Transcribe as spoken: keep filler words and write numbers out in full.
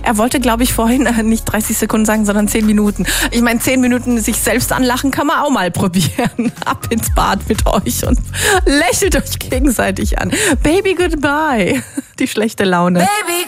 Er wollte, glaube ich, vorhin nicht dreißig Sekunden sagen, sondern zehn Minuten. Ich meine, zehn Minuten sich selbst anlachen kann man auch mal probieren. Ab ins Bad mit euch und lächelt euch gegenseitig an. Baby, goodbye. Die schlechte Laune. Baby.